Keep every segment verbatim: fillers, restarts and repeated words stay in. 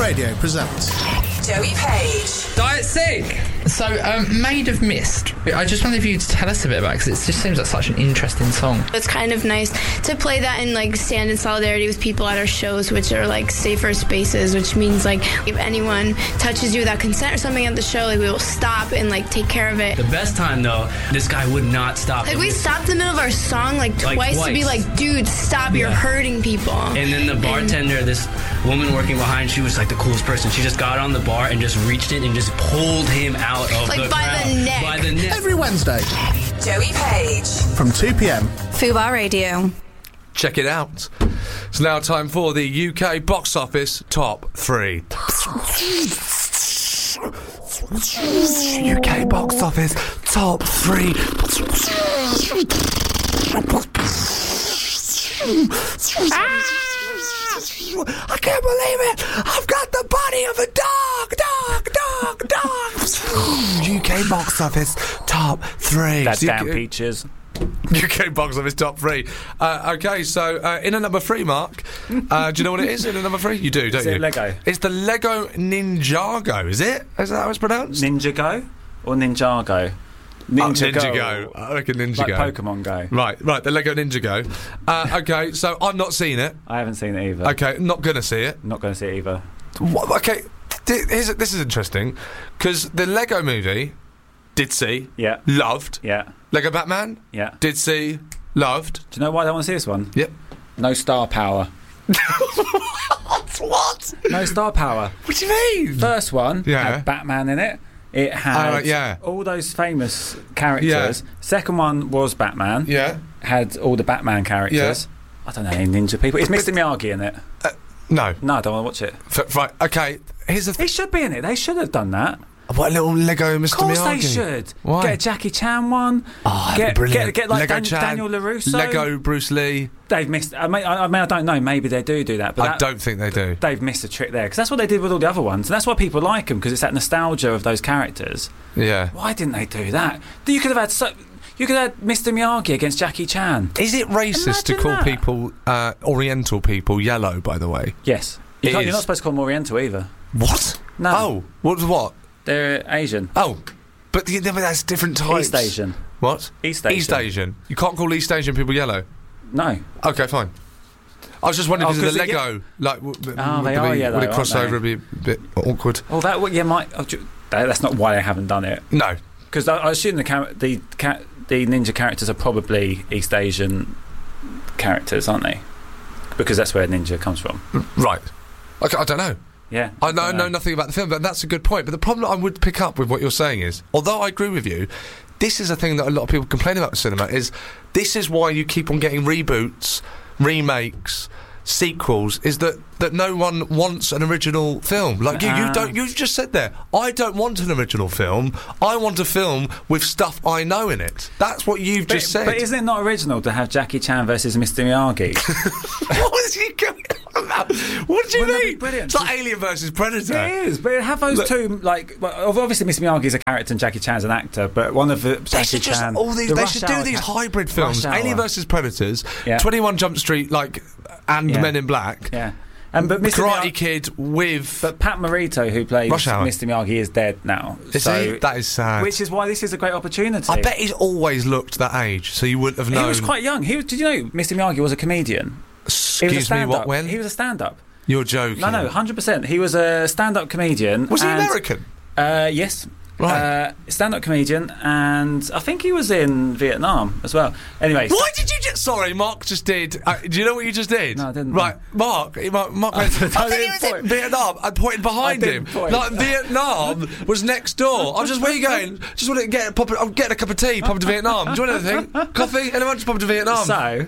Radio presents Joey Page. Diet Sick. So, um, Made of Mist. I just wondered if you could tell us a bit about it, because it just seems like such an interesting song. It's kind of nice to play that and like stand in solidarity with people at our shows, which are like safer spaces, which means like if anyone touches you without consent or something at the show, like we will stop and like take care of it. The best time though, this guy would not stop. Like we stopped in the middle of our song like, Like twice, twice. to be like, dude, stop, Yeah. you're hurting people. And then the bartender, this woman working behind, she was like the coolest person. She just got on the bar and just reached in and just pulled him out of Like the by crowd. the neck. By the neck. every Wednesday Joey Page. from two p.m. Fubar Radio. Check it out. It's now time for the U K box office top three. U K box office top three. I can't believe it! I've got the body of a dog, dog, dog, dog. U K box office top three. That So you damn can- peaches. U K box office top three. Uh, okay, so uh, in a number three, Mark, uh, do you know what it is in a number three? You do, don't Is you? it Lego? It's the Lego Ninjago, is it? Is that how it's pronounced? Ninja Go or Ninjago? Oh, Ninja, Ninja Go. I reckon Ninja Like Go. Pokemon Go. Right, right, the Lego Ninjago. Uh, okay, so I've not seen it. I haven't seen it either. Okay, not gonna see it. Not going to see it either. What, okay, th- here's, this is interesting, because the Lego movie, did see, Yeah. loved. Yeah. Lego Batman, Yeah. did see, loved. Do you know why I don't want to see this one? Yep. No star power. What? No star power. What do you mean? First one Yeah. had Batman in it. It had Oh, right, yeah. all those famous characters. Second one was Batman. Yeah. Had all the Batman characters. I don't know any ninja people. Is Mister Miyagi in it? No. No, I don't want to watch it. F- right, okay, here's the He thing. should be in it. They should have done that. What little Lego Mister Of course Miyagi? they should. Why? Get a Jackie Chan one. Oh, that'd get, be brilliant. Get, get like Lego Dan- Chan, Daniel LaRusso. Lego Bruce Lee. They've missed. I mean, I, I mean, I don't know. Maybe they do do that, but I that, don't think they do. they've missed a trick there because that's what they did with all the other ones, and that's why people like them because it's that nostalgia of those characters. Yeah. Why didn't they do that? You could have had so. You could have had Mister Miyagi against Jackie Chan. Is it racist to Imagine call that. people, uh, Oriental people, yellow, by the way? Yes. You It can't, is. you're not supposed to call them Oriental either. What? No. Oh, what? What? They're Asian. Oh, but the, but that's different types. East Asian. What? East Asian. East Asian. You can't call East Asian people yellow. No. Okay, fine. I was just wondering Oh, because of the 'cause it- Lego, like, w- w- Oh, would they there are be- yellow, would it aren't cross they? over and be a bit awkward? Oh, that would- yeah might. Oh, ju- that, that's not why they haven't done it. No. Because I, I assume the char- the ca- the ninja characters are probably East Asian characters, aren't they? Because that's where ninja comes from. Right. Okay, I don't know. Yeah. I know, don't know nothing about the film, but that's a good point. But the problem I would pick up with what you're saying is, although I agree with you, this is a thing that a lot of people complain about with cinema, is this is why you keep on getting reboots, remakes, sequels, is that, that no one wants an original film. Like you, you Ah. don't, you just said there, I don't want an original film, I want a film with stuff I know in it. That's what you've But, just said. but isn't it not original to have Jackie Chan versus Mister Miyagi? What is he going on about? What do you Wouldn't that be mean? brilliant? It's like Alien versus Predator. It is, but have those Look- two like well, obviously Mister Miyagi's a character and Jackie Chan's an actor, but one of the They Jackie should just Chan. all these. the They Rush should do Hour these ca- hybrid films. Rush Alien Hour. versus Predators, Yeah. twenty-one Jump Street, like, and Yeah. Men in Black. Yeah, and but Mister Karate Miyagi, Kid with. but Pat Morita, who plays Rush Hour. Mister Miyagi, is dead now. Is so, he? That is sad. Which is why this is a great opportunity. I bet he's always looked that age, so you wouldn't have he known. was quite young. He was, did you know Mister Miyagi was a comedian? He was a Excuse me, stand-up. what? When? He was a stand-up. You're joking. No, no, one hundred percent. He was a stand-up comedian. Was he and- American? Uh, yes. Right. Uh, stand-up comedian, and I think he was in Vietnam as well. Anyway, Why did you just? Sorry, Mark just did. Uh, do you know what you just did? No, I didn't. Right, Mark. he- Mark, Mark went, I, I think he didn't was in point. Vietnam. I pointed behind I him. didn't point. Like Vietnam was next door. I was just, where are you going? Just want to get pop. I'm getting a cup of tea. Pop to Vietnam. Do you want anything? Coffee? Anyone? Just pop to Vietnam. So,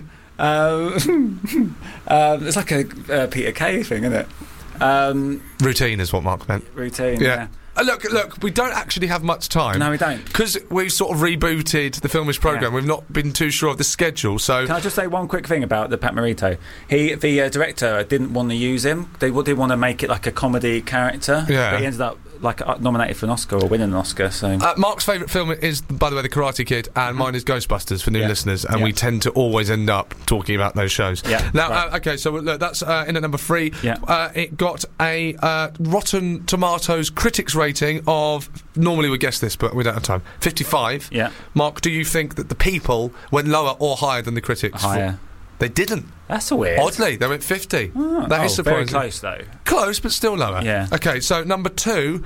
um, um, it's like a uh, Peter Kay thing, isn't it? Um, Routine is what Mark meant. routine. Yeah. Yeah. Uh, look, look, we don't actually have much time. No, we don't. Because we've sort of rebooted the Filmish programme, Yeah. we've not been too sure of the schedule, so... Can I just say one quick thing about the Pat Morita? He, the uh, director, didn't want to use him. They did want to make it like a comedy character. Yeah. But he ended up like uh, nominated for an Oscar or winning an Oscar. So uh, Mark's favourite film is, by the way, The Karate Kid, and mine is Ghostbusters for new Yeah. listeners, and Yeah. we tend to always end up talking about those shows. Yeah, Now, right. uh, okay, so look, that's uh, in at number three. Yeah. Uh, it got a uh, Rotten Tomatoes critics rating of, normally we guess this, but we don't have time, fifty-five. Yeah. Mark, do you think that the people went lower or higher than the critics? higher. They didn't. That's a weird. Oddly, they went fifty. Oh, That oh, is surprising. Very close though. Close, but still lower. Yeah. Okay, so number two,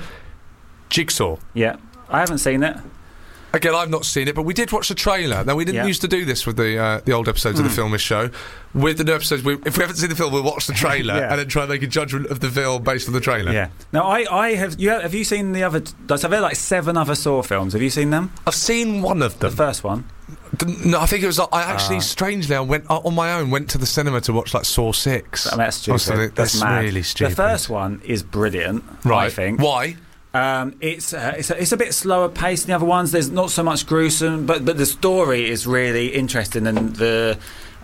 Jigsaw. Yeah. I haven't seen it. Again, I've not seen it, but we did watch the trailer. Now, we didn't Yeah. used to do this with the uh, the old episodes of the Filmish show. With the new episodes, we, if we haven't seen the film, we'll watch the trailer Yeah. and then try and make a judgment of the film based on the trailer. Yeah. Now I, I have you have you seen the other? So there are like seven other Saw films. Have you seen them? I've seen one of The them. first one. D- No, I think it was. I actually, Ah. strangely, I went uh, on my own. Went to the cinema to watch like Saw Six. I mean, that's I was stupid. like, That's, that's mad. really stupid. The first one is brilliant. right? I think. Why? Um, it's uh, it's a, it's a bit slower paced than the other ones. There's not so much gruesome, but but the story is really interesting, and the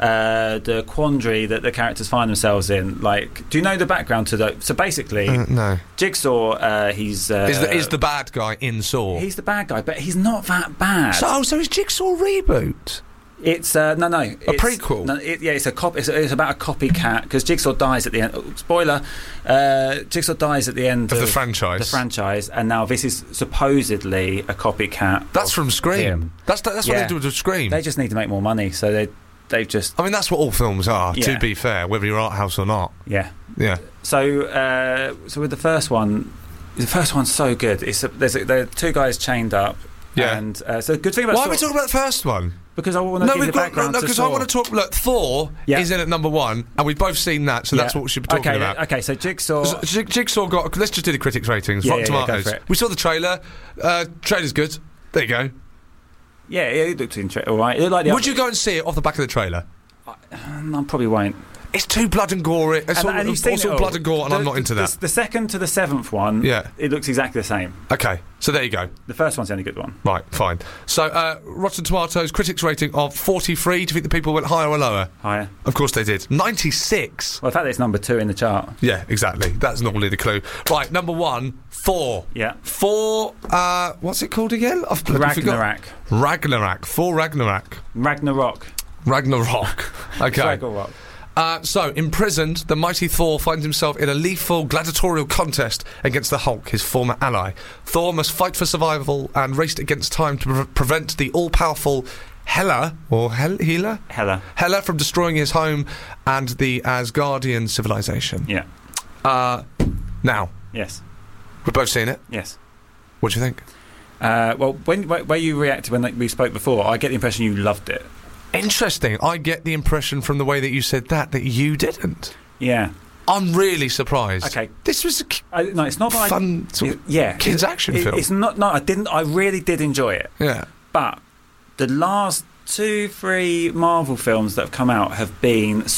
uh, the quandary that the characters find themselves in. Like, do you know the background to the? So basically, Uh, no. Jigsaw, uh, he's uh, Is the is the bad guy in Saw? he's the bad guy, but he's not that bad. So, oh, so is Jigsaw a reboot? It's uh, no, no, it's, prequel? No, it, yeah, it's a cop. It's, it's about a copycat because Jigsaw dies at the end. Oh, spoiler: uh, Jigsaw dies at the end Of of, the franchise. The franchise, and now this is supposedly a copycat. That's of from Scream. him. That's that's what Yeah. they do with Scream. They just need to make more money, so they they've just I mean, that's what all films are. To Yeah. be fair, whether you're art house or not. yeah. Yeah. So uh, so with the first one, the first one's so good. It's a, there's a, there are two guys chained up. Yeah. And uh, so the good thing about Why Saw, are we talking about the first one? because I want to No, give you we've the got background no, to because I Saw. want to talk. Look, Thor Yeah. is in at number one, and we've both seen that, so that's Yeah. what we should be talking okay, about. Okay, so Jigsaw. So, Jig- Jigsaw got. Let's just do the critics ratings. Yeah, Rotten yeah, yeah, go Tomatoes. for it. We saw the trailer. Uh, trailer's good. There you go. Yeah, it looked interesting. All right. It looked like the Would you go and see it off the back of the trailer? other- I probably won't. It's too blood and gore. It's all, and you've seen it's it all all. blood and gore, and The- I'm not into the, that. The second to the seventh one, Yeah. it looks exactly the same. Okay, so there you go. The first one's the only good one. Right, fine. So, uh, Rotten Tomatoes critics rating of forty-three. Do you think the people went higher or lower? Higher. Of course they did. ninety-six. Well, the fact that it's number two in the chart. Yeah, exactly. That's normally the clue. Right, number one, Thor. Yeah. Thor, uh, what's it called again? I've bloody forgot. Ragnarok. Ragnarok. Thor Ragnarok. Ragnarok. Ragnarok. Okay. Ragnarok. Uh, so, imprisoned, the mighty Thor finds himself in a lethal gladiatorial contest against the Hulk, his former ally. Thor must fight for survival and race against time to pre- prevent the all-powerful Hela, or Hel- Hela? Hela. Hela from destroying his home and the Asgardian civilization. Yeah. Uh, now, Yes. we've both seen it. Yes. What do you think? Uh, well, when wh- where you reacted when like, we spoke before, I get the impression you loved it. Interesting. I get the impression from the way that you said that that you didn't. Yeah. I'm really surprised. Okay. This was a k- I, no, it's not that I- fun sort it- of yeah. kids' It- action it- film. It's not. No, I didn't. I really did enjoy it. Yeah. But the last two, three Marvel films that have come out have been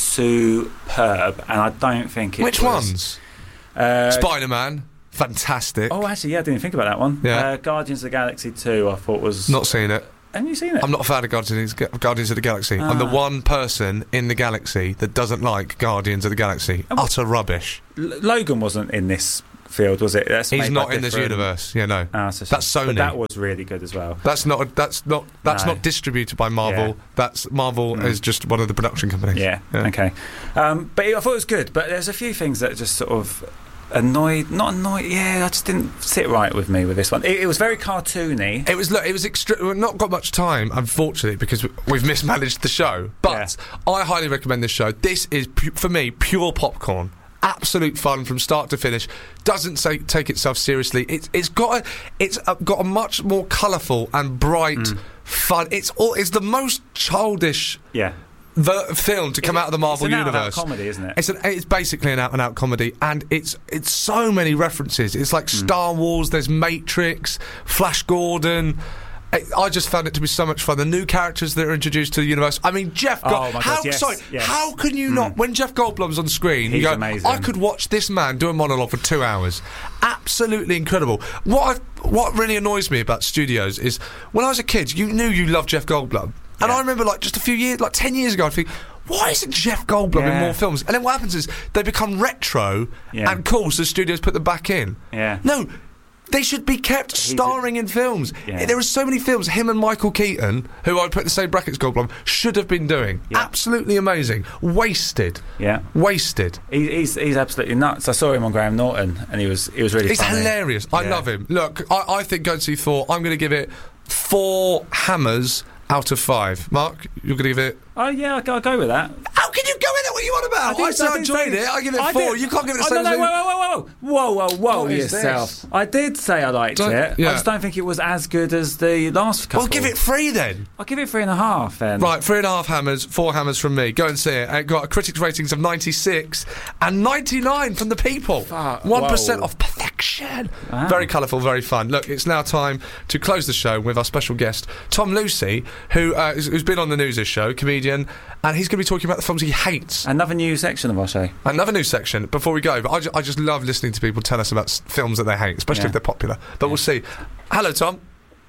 superb, and I don't think it Which was, ones? Uh, Spider-Man. Fantastic. Oh, actually, yeah, I didn't think about that one. Yeah. Uh, Guardians of the Galaxy two, I thought was. Not seen it. Have you seen it? I'm not a fan of Guardians, Guardians of the Galaxy. I'm the Ah. one person in the galaxy that doesn't like Guardians of the Galaxy. Oh, Utter rubbish. L- Logan wasn't in this field, was it? That's He's made not by in this different- universe. Yeah, no. Ah, so- That's Sony. But that was really good as well. That's not. A, that's not. That's No. not distributed by Marvel. Yeah. That's Marvel Mm. is just one of the production companies. Yeah. Okay. Um, but I thought it was good. But there's a few things that just sort of annoyed. Not annoyed. Yeah, that just didn't sit right with me with this one. It, it was very cartoony. It was. Look, it was extra. We've not got much time, unfortunately, because we- we've mismanaged the show. But I highly recommend this show. This is pu- for me pure popcorn. Absolute fun from start to finish. Doesn't say, take itself seriously. It's it's got a, it's a, got a much more colourful and bright fun. It's all. It's the most childish. Yeah. The film to come It- out of the Marvel it's an out-and-out universe. comedy, isn't it? It's an, it's basically an out and out comedy, and it's it's so many references. It's like Star Wars. There's Matrix, Flash Gordon. I, I just found it to be so much fun. The new characters that are introduced to the universe. I mean, Jeff. Oh, Go- my God, how yes, sorry? yes. How can you not? When Jeff Goldblum's on screen, He's you go, amazing. I could watch this man do a monologue for two hours. Absolutely incredible. What I, what really annoys me about studios is when I was a kid, you knew you loved Jeff Goldblum, and Yeah. I remember like just a few years, like ten years ago, I'd think, why isn't Jeff Goldblum in Yeah. more films? And then what happens is they become retro Yeah. and cool, so studios put them back in. Yeah. No, They should be kept starring in films. Yeah. There are so many films him and Michael Keaton, who I would put in the same brackets, Goldblum, should have been doing. Yeah. Absolutely amazing. Wasted. Yeah. Wasted. He, he's he's absolutely nuts. I saw him on Graham Norton, and he was he was really. He's funny. hilarious. I Yeah. love him. Look, I, I think go and see Thor. I'm going to give it four hammers out of five. Mark, you're going to give it... Oh yeah, I'll, go- I'll go with that. How can you go in it? What are you on about? I, did- said I, did enjoyed say- it. I give it I four. did- You can't give it the oh, same no, no, as whoa, whoa, whoa, whoa, whoa, whoa, whoa, What is yourself. this? I did say I liked Don't- it. yeah. I just don't think it was as good as the last couple. Well, give it three then. I'll give it three and a half then. Right, three and a half hammers, four hammers from me. Go and see it. It got critics ratings of ninety-six and ninety-nine from the people. Fuck, One percent whoa. of perfection. Wow. Very colourful, very fun. Look, it's now time to close the show with our special guest, Tom Lucy, who uh, is, who's been on the Newsish show, comedian, and he's going to be talking about the films he hates. Another new section of our show. Another new section before we go, but I, ju- I just love listening to people tell us about s- films that they hate, especially Yeah. if they're popular. But we'll see. Hello, Tom.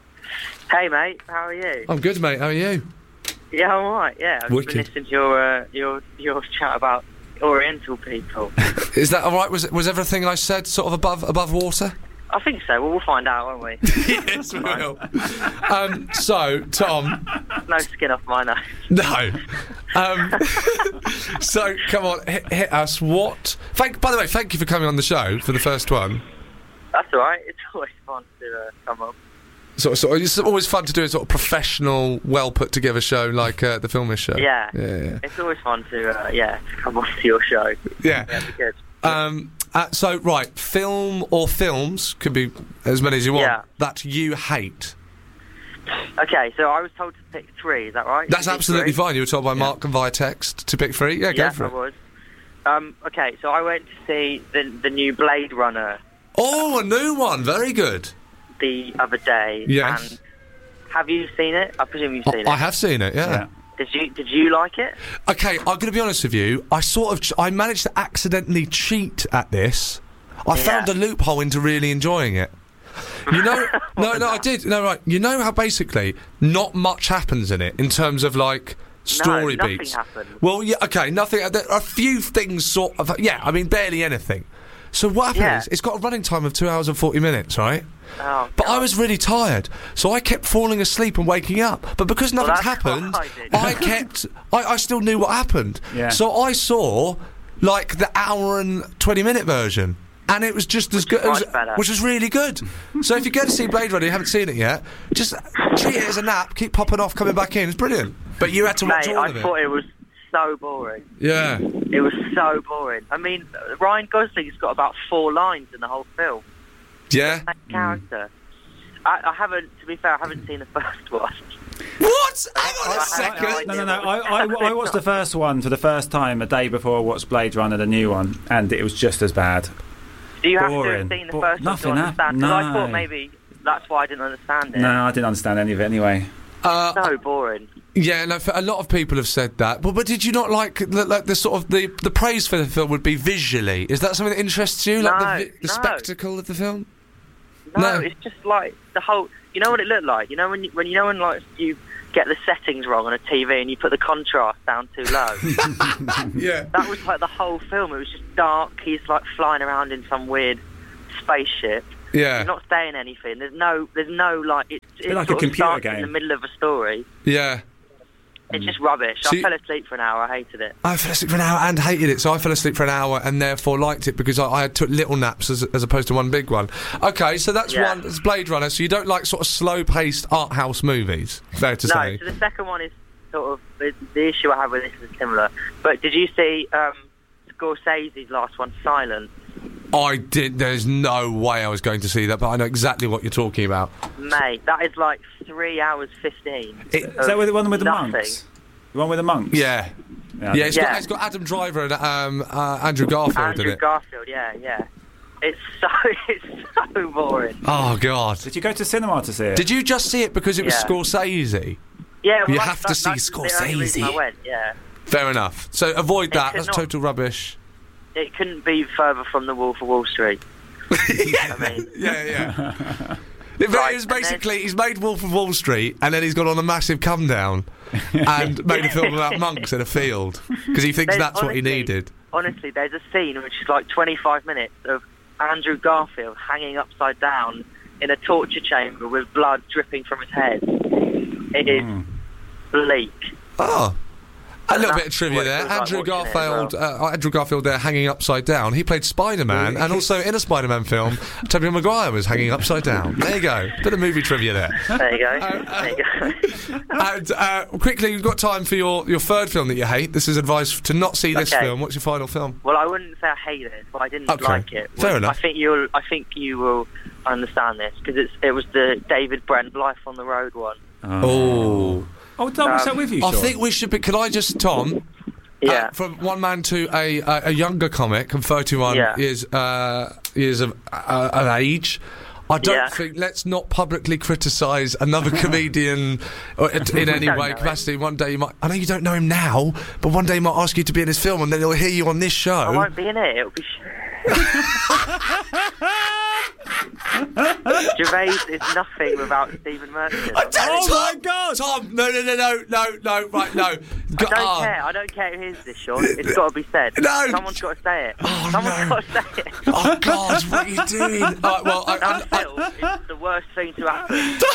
Hey mate, how are you? I'm good, mate. How are you? Yeah, I'm alright. Yeah, I've Wicked. been listening to your uh, your your chat about Oriental people. Is that all right? Was was everything I said sort of above above water? I think so. Well, we'll find out, won't we? Yes, we will. um, so, Tom, No skin off my nose. no. Um, so, come on, hit, hit us. What? Thank. By the way, thank you for coming on the show for the first one. That's alright. It's always fun to uh, come up. Sort of, sort of, it's always fun to do a sort of professional, well put together show like uh, the Filmish show. Yeah. yeah, yeah. It's always fun to uh, yeah to come on to your show. yeah. Yeah, it'd be good. Um, uh, so, right, film or films could be as many as you want Yeah. that you hate. Okay, so I was told to pick three. Is that right? That's You pick absolutely three? fine. You were told by Mark via text to pick three. Yeah, go Yeah, for I it. was. Um, okay, so I went to see the the new Blade Runner Oh, a new one. Very good. the other day. Yes. And have you seen it? I presume you've I, seen I it. have seen it. Yeah. Yeah. Did you Did you like it? Okay, I'm going to be honest with you. I sort of, ch- I managed to accidentally cheat at this. I Yeah. found a loophole into really enjoying it. You know, no, no, I did. No, right. You know how basically not much happens in it in terms of like story nothing beats. happened. Well, yeah, okay, nothing. There are a few things sort of. Yeah, I mean, barely anything. So what happened Yeah. is, it's got a running time of two hours and forty minutes, right? Oh, But I God. was really tired, so I kept falling asleep and waking up. But because Well, nothing's that's what happened, I did. I kept. I, I still knew what happened. Yeah. So I saw like the hour and twenty minute version, and it was just as good. It was, much better. which was really good. So if you go to see Blade Runner, you haven't seen it yet, just treat it as a nap. Keep popping off, coming back in. It's brilliant. But you had to watch Mate, all I of it. thought it was so boring. Yeah. It was so boring. I mean, Ryan Gosling's got about four lines in the whole film. Yeah. That character. I, I haven't, to be fair, I haven't seen the first one. What? Hang on a I- I- second. I- No, no, no. I, I, I watched the first one for the first time a day before I watched Blade Runner, the new one, and it was just as bad. Do you have to Boring. have seen the Bo- first nothing one to hap- understand? Because I no. thought maybe that's why I didn't understand it. No, I didn't understand any of it anyway. Uh, So boring. Yeah, no, for, a lot of people have said that. But, but did you not like the, like the sort of the, the praise for the film would be visually? Is that something that interests you? Like No, the, vi- the no. spectacle of the film? No, No. it's just like the whole. You know what it looked like? You know when you, when you know when like you get the settings wrong on a T V and you put the contrast down too low. Yeah. That was like the whole film. It was just dark. He's like flying around in some weird spaceship. Yeah. He's not saying anything. There's no. There's no like. It's it like a sort of computer starts in game. the middle of a story. Yeah. It's just rubbish. So I you- fell asleep for an hour. I hated it. I fell asleep for an hour and hated it. So I fell asleep for an hour and therefore liked it because I, I had took little naps as, as opposed to one big one. Okay, so that's Yeah. one. It's Blade Runner. So you don't like sort of slow-paced art house movies? Fair to No, say. so the second one is sort of the, the issue I have with this is similar. But did you see um, Scorsese's last one, Silence? I did. There's no way I was going to see that, but I know exactly what you're talking about. Mate, that is like three hours fifteen. It- Is that with the one with the nothing. monks? The one with the monks? Yeah. Yeah, Yeah, it's Yeah. got it's got Adam Driver and um, uh, Andrew Garfield Andrew in it. Garfield, yeah, yeah. It's so it's so boring. Oh God! Did you go to cinema to see it? Did you just see it because it was Yeah. Scorsese? Yeah, well, You that's- have to that- see that's the only reason Scorsese. I went, yeah. Fair enough. So avoid that. could That's not- total rubbish. It couldn't be further from the Wolf of Wall Street. yeah, I mean, yeah, yeah. It Right, was and then- basically he's made Wolf of Wall Street and then he's gone on a massive come down and made a film about monks in a field because he thinks There's that's what he honestly- needed. honestly, there's a scene which is like twenty-five minutes of Andrew Garfield hanging upside down in a torture chamber with blood dripping from his head. It is Mm. bleak. Oh. A little that's bit of trivia what it there. feels like Andrew watching it as Garfield, uh, Andrew Garfield there hanging upside down. He played Spider-Man, and also in a Spider-Man film, Tobey Maguire was hanging upside down. There you go. Bit of movie trivia there. There you go. uh, there you go. And uh, quickly, you've got time for your, your third film that you hate. This is advice to not see this Okay. film. What's your final film? Well, I wouldn't say I hate it, but I didn't Okay. like it. Fair Well, enough. I think you'll. I think you will understand this because it's. It was the David Brent Life on the Road one. Oh. Oh, Tom, was Um, that with you, I Sean? think we should be... Can I just, Tom... Yeah. Uh, from one man to a a, a younger comic, and thirty-one Yeah. years uh, years of uh, of age. I don't Yeah. think let's not publicly criticise another comedian or, in in any don't way know capacity. One day you might. I know you don't know him now, but one day he might ask you to be in his film, and then he'll hear you on this I show. won't be in it. It'll be. Sh- Gervais is nothing without Stephen Merchant. I don't, Oh Tom, my God! Tom, no, no, no, no, no, no, right, no. I don't Ah. care. I don't care who hears this, Sean. It's got to be said. No. Someone's got to say it. Oh, Someone's no. got to say it. Oh God, what are you doing? All right, well, I, I, That I, film is the worst thing to happen.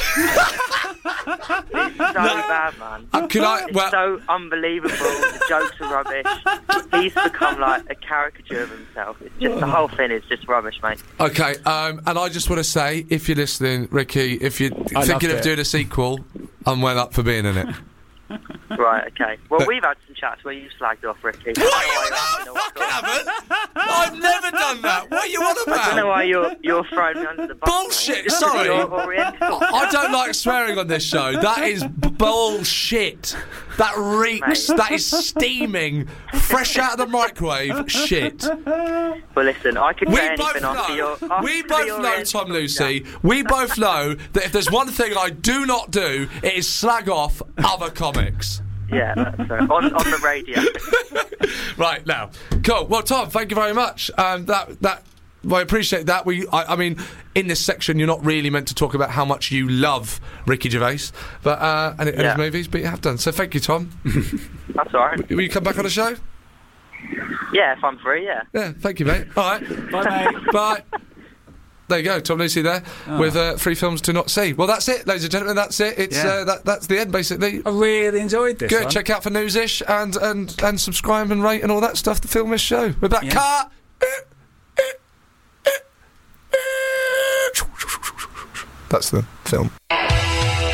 It's so bad, man. uh, can I? It's Well, so unbelievable. The jokes are rubbish. He's become like a caricature of himself. It's just the whole thing is just rubbish, mate. okay, um, and I just want to say, if you're listening, Ricky, if you're I thinking loved of it. doing a sequel, I'm well up for being in it. Right, okay. Well, But- we've had some chats where you slagged off Ricky. What? You no, fucking haven't. I've never done that. What are you on I don't know about? why you're you're throwing me under the bus. Bullshit, mate. sorry. You're Oriental. I don't like swearing on this show. That is b- bullshit. That reeks. Mate. That is steaming, fresh out of the microwave shit. Well, listen, I could We get both anything after know. your. After We both your know, Oriental Tom Lucy. chat. We both know that if there's one thing I do not do, it is slag off other comics. Yeah, that's right. on on the radio. Right now, cool. Well, Tom, thank you very much. Um, that that. Well, I appreciate that. We, I, I mean, in this section, you're not really meant to talk about how much you love Ricky Gervais, but uh, and, and Yeah. his movies, but you have done. So, thank you, Tom. That's all right. Will you come back on the show? Yeah, if I'm free, yeah. Yeah, thank you, mate. All right, Bye, mate. bye. There you go, Tom Lucy there with uh, three films to not see. Well, that's it, ladies and gentlemen. That's it. It's Yeah. uh, that, that's the end, basically. I really enjoyed this Good. one. Check out for Newsish and and and subscribe and rate and all that stuff. The Filmish Show with that Yeah. car. That's the film.